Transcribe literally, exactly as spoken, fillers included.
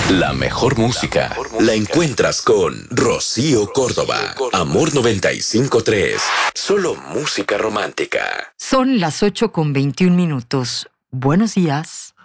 La mejor música la encuentras con Rocío Córdoba. Amor noventa y cinco punto tres. Solo música romántica. Son las ocho con veintiún minutos. Buenos días.